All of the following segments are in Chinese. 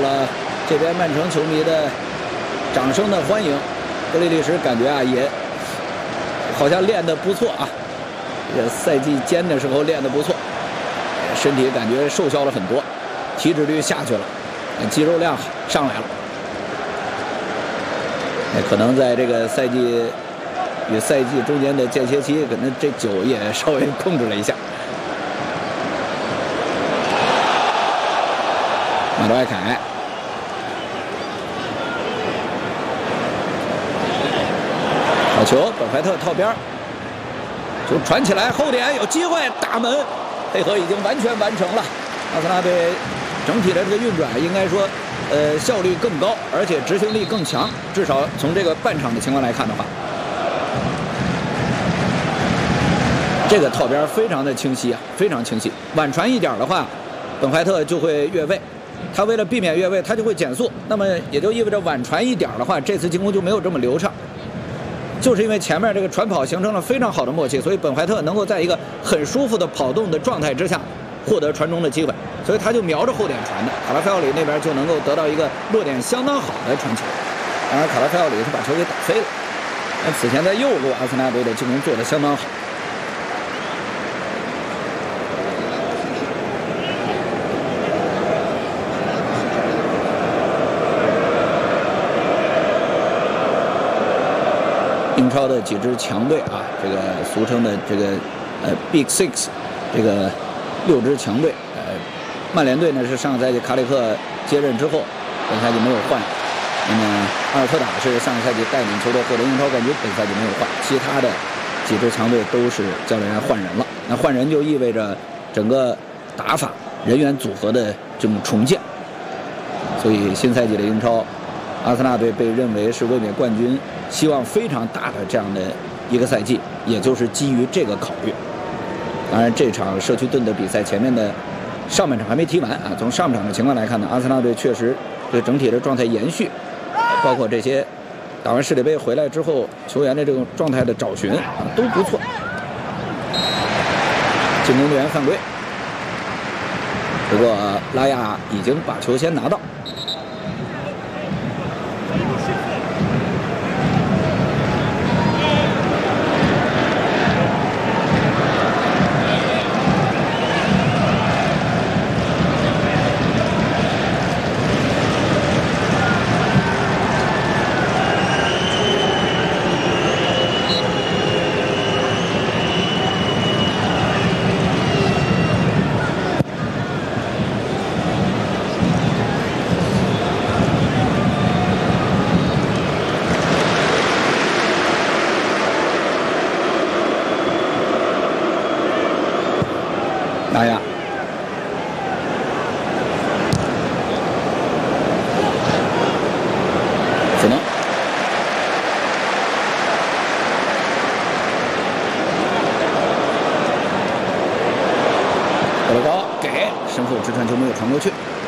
了这边曼城球迷的掌声的欢迎。格里利什感觉啊也好像练得不错啊，这赛季间的时候练得不错，身体感觉瘦削了很多，体脂率下去了，肌肉量上来了。可能在这个赛季与赛季中间的间歇期，可能这酒也稍微控制了一下。马德莱凯。 好球，本怀特套边，球传起来，后点有机会，大门配合已经完全完成了。阿森纳队整体的这个运转应该说，效率更高，而且执行力更强。至少从这个半场的情况来看的话，这个套边非常的清晰啊，非常清晰。晚传一点的话，本怀特就会越位。他为了避免越位，他就会减速。那么也就意味着晚传一点的话，这次进攻就没有这么流畅。 就是因为前面这个传跑形成了非常好的默契，所以本怀特能够在一个很舒服的跑动的状态之下获得传中的机会，所以他就瞄着后点传的。卡拉菲奥里那边就能够得到一个落点相当好的传球。当然，卡拉菲奥里是把球给打飞了。但此前在右路，阿森纳队的进攻做得相当好。英超的几支强队啊，这个俗称的这个Big Six， 这个6支强队，曼联队呢是上个赛季卡里克接任之后，本赛季没有换。那么阿尔特塔是上个赛季带领球队获得英超冠军，本赛季没有换。其他的几支强队都是教练员换人了。那换人就意味着整个打法、人员组合的这种重建。所以新赛季的英超，阿森纳队被认为是卫冕冠军希望非常大的这样的一个赛季，也就是基于这个考虑。当然，这场社区盾的比赛前面的上半场还没踢完啊。从上半场的情况来看呢，阿森纳队确实这个整体的状态延续，包括这些打完世界杯回来之后球员的这种状态的找寻啊都不错。进攻队员犯规，不过拉亚已经把球先拿到。拉亚，可能德罗高给身后直传球没有传过去，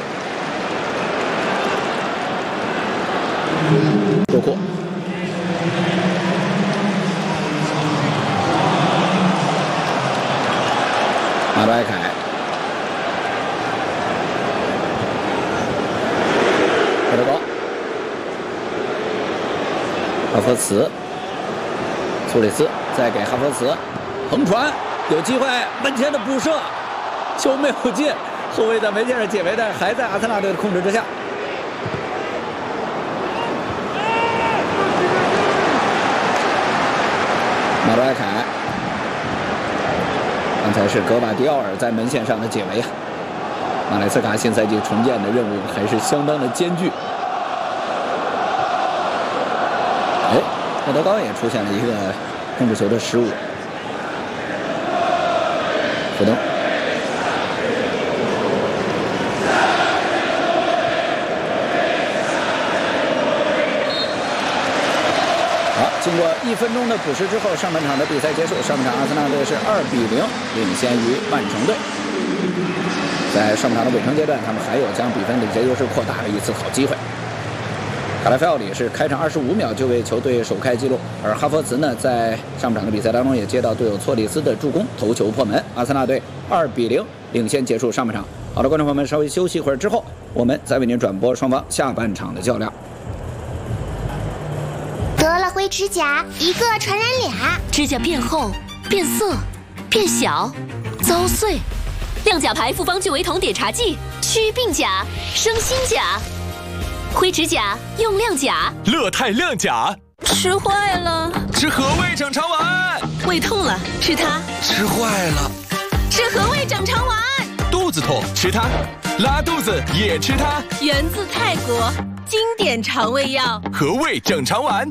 多库。马德莱凯，德罗高，哈弗茨，苏里斯再给哈弗茨横传，有机会，门前的补射，球没有进，后卫在门线上解围，但是还在阿森纳队的控制之下。马德莱凯。刚才是格瓦迪奥尔在门线上的解围啊！马莱斯卡新赛季重建的任务还是相当的艰巨。哎，莫德高也出现了一个控制球的失误。福登，好，经过1分钟的补时之后，上半场的比赛结束。上半场阿森纳队是2-0领先于曼城队。在上半场的尾声阶段，他们还有将比分领先优势扩大的一次好机会。卡拉菲奥里是开场25秒就为球队首开纪录，而哈弗茨呢，在上半场的比赛当中也接到队友措里斯的助攻，头球破门。阿森纳队2-0领先结束上半场。 好的，观众朋友们，稍微休息一会儿之后，我们再为您转播双方下半场的较量。 得了灰指甲，一个传染俩， 指甲变厚、变色、变小、遭碎。亮甲牌复方聚维酮碘茶剂，祛病甲、生新甲。灰指甲用亮甲， 乐泰亮甲。 吃坏了， 吃和味整肠丸。 胃痛了，吃它。 吃坏了， 吃和味整肠丸。 肚子痛，吃它。拉肚子也吃它。 源自泰国，经典肠胃药。 和味整肠丸。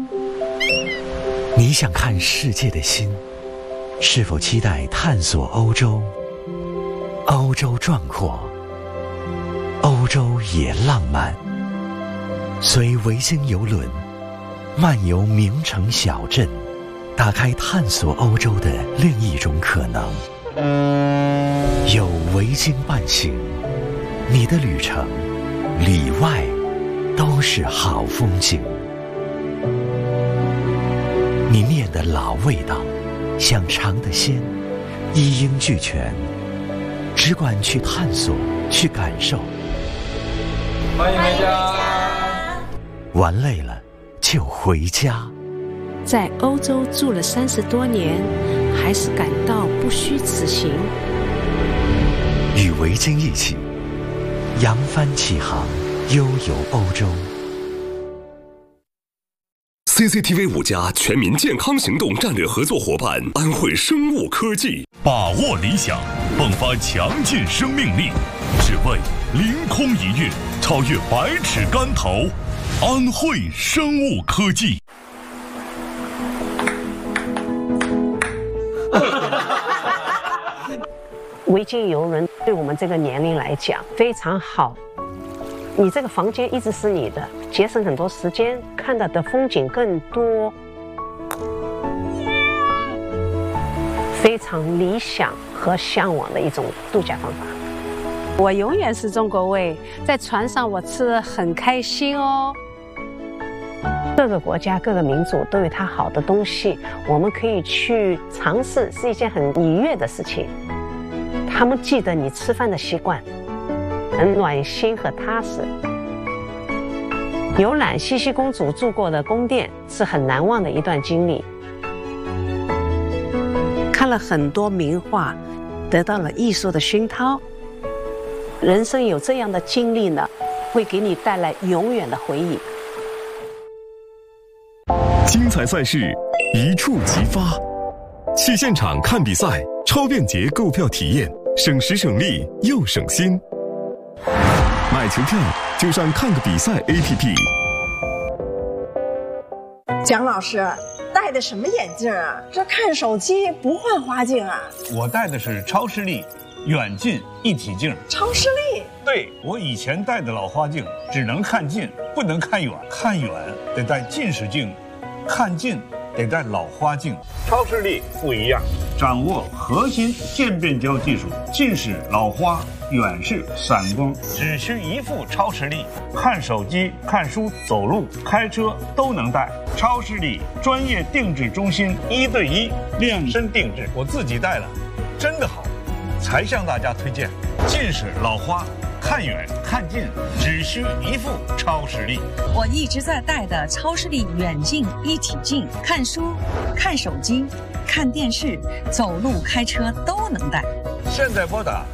你想看世界的心，是否期待探索欧洲？欧洲壮阔，欧洲也浪漫。随维京邮轮漫游名城小镇，打开探索欧洲的另一种可能。有维京伴行，你的旅程里外都是好风景。你念的老味道，想尝的鲜，一应俱全，只管去探索，去感受。 欢迎回家。 玩累了就回家。 在欧洲住了30多年，还是感到不虚此行。 与维京一起扬帆起航，悠游欧洲。 CCTV 5家全民健康行动战略合作伙伴安慧生物科技， 把握理想，迸发强劲生命力，只为凌空一跃，超越百尺竿头。安慧生物科技。 维京邮轮对我们这个年龄来讲非常好，你这个房间一直是你的，节省很多时间，看到的风景更多，非常理想和向往的一种度假方法。 我永远是中国胃，在船上我吃得很开心哦。 各个国家、各个民族都有它好的东西，我们可以去尝试，是一件很愉悦的事情。他们记得你吃饭的习惯，很暖心和踏实。游览茜茜公主住过的宫殿是很难忘的一段经历。看了很多名画，得到了艺术的熏陶。人生有这样的经历呢，会给你带来永远的回忆。 精彩赛事一触即发，去现场看比赛，超便捷购票体验，省时省力又省心。买球票就上看个比赛 APP。 蒋老师戴的什么眼镜啊？这看手机不换花镜啊？ 我戴的是超视力远近一体镜。 超视力？ 对，我以前戴的老花镜只能看近，不能看远，看远得戴近视镜，看近得戴老花镜。超视力不一样，掌握核心渐变焦技术，近视、老花、远视、散光，只需一副超视力，看手机、看书、走路、开车都能戴。超视力专业定制中心，1对1量身定制，我自己戴了，真的好，才向大家推荐。近视、老花，看远看近只需一副超视力。 我一直在戴的超视力远近一体镜，看书、看手机、看电视、走路、开车都能戴。 现在拨打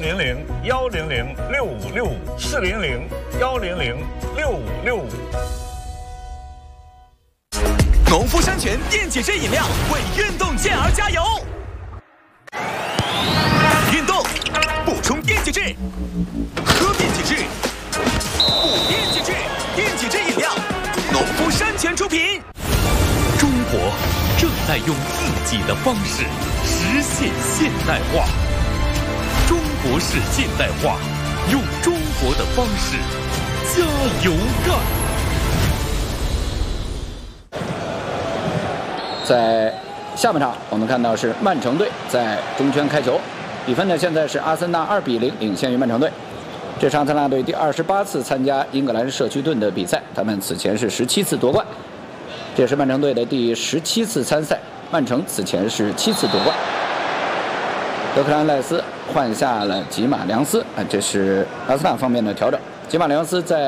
400-100-6565，400-100-6565。 农夫山泉电解质饮料为运动健儿加油！运动补充电解质，喝电解质，补电解质，电解质饮料，农夫山泉出品。中国正在用自己的方式实现现代化，中国式现代化，用中国的方式加油干。 在下半场，我们看到是曼城队在中圈开球，比分呢现在是阿森纳2比0领先于曼城队。这是阿森纳队第28次参加英格兰社区盾的比赛，他们此前是17次夺冠，这也是曼城队的第17次参赛，曼城此前是7次夺冠。 德克兰赖斯换下了吉马良斯啊，这是阿斯纳方面的调整。吉马良斯在